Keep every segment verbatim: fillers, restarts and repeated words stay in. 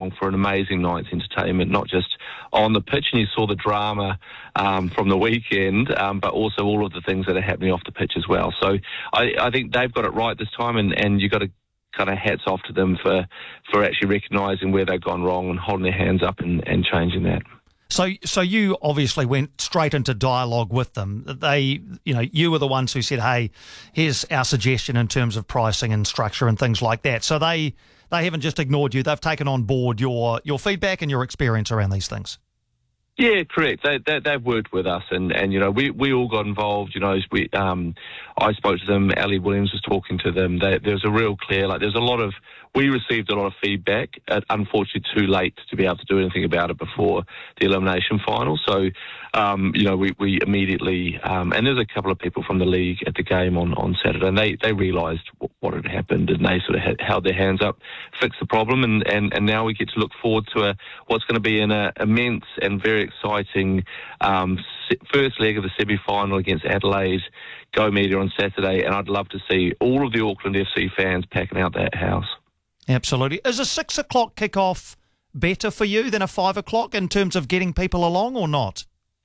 along for an amazing night's entertainment, not just on the pitch, and you saw the drama um, from the weekend, um, but also all of the things that are happening off the pitch as well. So I, I think they've got it right this time, and, and you've got to kind of hats off to them for, for actually recognising where they've gone wrong and holding their hands up and, and changing that. So, so you obviously went straight into dialogue with them. They, you know, you were the ones who said, "Hey, here's our suggestion in terms of pricing and structure and things like that." So they, they haven't just ignored you; they've taken on board your your feedback and your experience around these things. Yeah, correct. They, they, they've worked with us, and, and you know, we, we all got involved. You know, as we um, I spoke to them. Ali Williams was talking to them. They, there's a real clear, like, there's a lot of. We received a lot of feedback, uh, unfortunately too late to be able to do anything about it before the elimination final. So, um, you know, we, we immediately, um, and there's a couple of people from the league at the game on, on Saturday, and they, they realised what, what had happened, and they sort of had, held their hands up, fixed the problem, and, and, and now we get to look forward to a, what's going to be an uh, immense and very exciting um, first leg of the semi-final against Adelaide, Go Media on Saturday, and I'd love to see all of the Auckland F C fans packing out that house. Absolutely. Is a six o'clock kickoff better for you than a five o'clock in terms of getting people along, or not?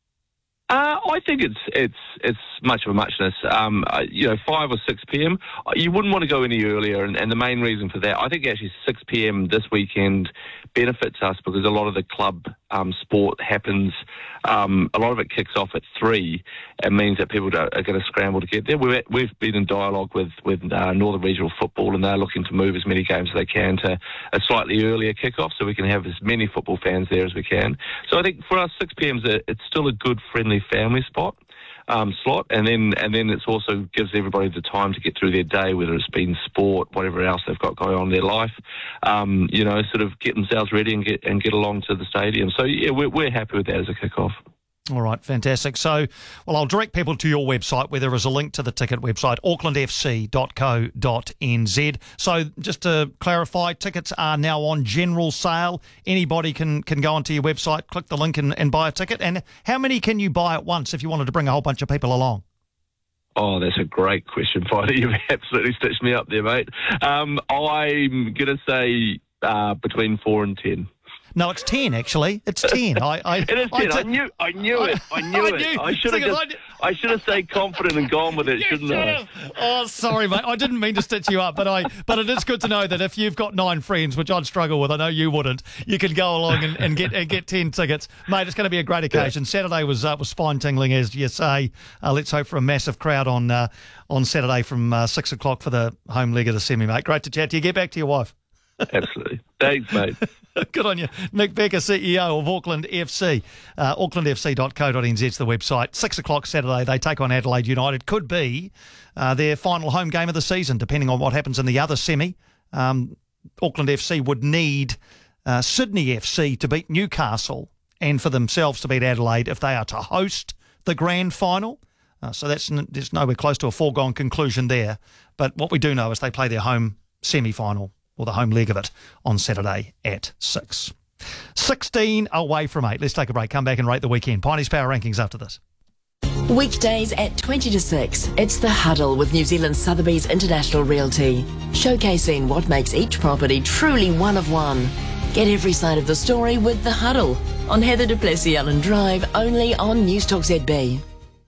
Uh, I think it's it's it's much of a muchness. Um, uh, you know, five or six p.m. You wouldn't want to go any earlier, and, and the main reason for that, I think actually six p.m. this weekend benefits us because a lot of the club um, sport happens. Um, a lot of it kicks off at three, and means that people are going to scramble to get there. We've we've been in dialogue with with uh, Northern Regional Football, and they're looking to move as many games as they can to a slightly earlier kickoff, so we can have as many football fans there as we can. So I think for us, six p.m. is a, it's still a good friendly family spot um, slot, and then and then it's also gives everybody the time to get through their day, whether it's been sport, whatever else they've got going on in their life. Um, you know, sort of get themselves ready and get and get along to the stadium. So yeah, we're we're happy with that as a kickoff. All right, fantastic. So, well, I'll direct people to your website where there is a link to the ticket website, auckland f c dot co dot n z. So, just to clarify, tickets are now on general sale. Anybody can, can go onto your website, click the link and, and buy a ticket. And how many can you buy at once if you wanted to bring a whole bunch of people along? Oh, that's a great question, Fido. You've absolutely stitched me up there, mate. Um, I'm going to say uh, between four and ten. No, it's ten, actually. It's ten. I, I, it is ten. I, I, I knew I knew it. I knew I it. knew, I should have just, I, I should have stayed confident and gone with it, you shouldn't I? Have. Oh, sorry, mate. I didn't mean to stitch you up, but I. But it is good to know that if you've got nine friends, which I'd struggle with, I know you wouldn't, you could go along and, and get and get ten tickets. Mate, it's going to be a great occasion. Yeah. Saturday was uh, was spine-tingling, as you say. Uh, let's hope for a massive crowd on uh, on Saturday from uh, six o'clock for the home leg of the semi, mate. Great to chat to you. Get back to your wife. Absolutely. Thanks, mate. Good on you. Nick Becker, C E O of Auckland F C. Uh, auckland f c dot co dot n z is the website. Six o'clock Saturday, they take on Adelaide United. Could be uh, their final home game of the season, depending on what happens in the other semi. Um, Auckland F C would need uh, Sydney F C to beat Newcastle and for themselves to beat Adelaide if they are to host the grand final. Uh, so that's there's nowhere close to a foregone conclusion there. But what we do know is they play their home semi-final, or the home leg of it, on Saturday at six. sixteen away from eight. Let's take a break. Come back and rate the weekend. Piney's Power Rankings after this. Weekdays at twenty to six, it's The Huddle with New Zealand Sotheby's International Realty, showcasing what makes each property truly one of one. Get every side of the story with The Huddle on Heather du Plessis-Allen Drive, only on Newstalk Z B.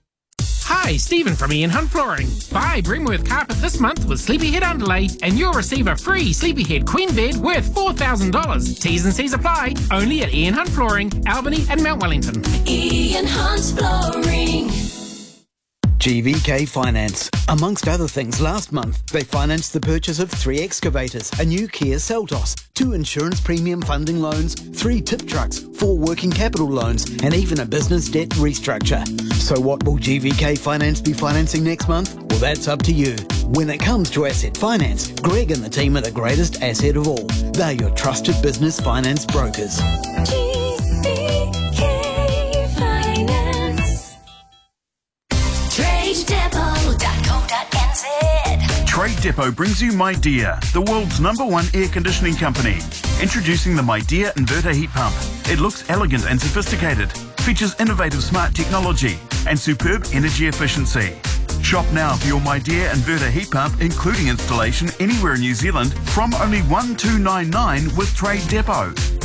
Hi, Stephen from Ian Hunt Flooring. Buy Bremworth carpet this month with Sleepyhead underlay and you'll receive a free Sleepyhead queen bed worth four thousand dollars. T's and C's apply. Only at Ian Hunt Flooring, Albany and Mount Wellington. Ian Hunt Flooring. G V K Finance. Amongst other things, last month they financed the purchase of three excavators, a new Kia Seltos, two insurance premium funding loans, three tip trucks, four working capital loans, and even a business debt restructure. So what will G V K Finance be financing next month? Well, that's up to you. When it comes to asset finance, Greg and the team are the greatest asset of all. They're your trusted business finance brokers. G V K Finance. Trade Depot dot co dot n z. Trade Depot brings you MyDear, the world's number one air conditioning company. Introducing the MyDear Inverter Heat Pump. It looks elegant and sophisticated, features innovative smart technology and superb energy efficiency. Shop now for your MyDear Inverter Heat Pump, including installation anywhere in New Zealand, from only one thousand two hundred ninety-nine dollars with Trade Depot.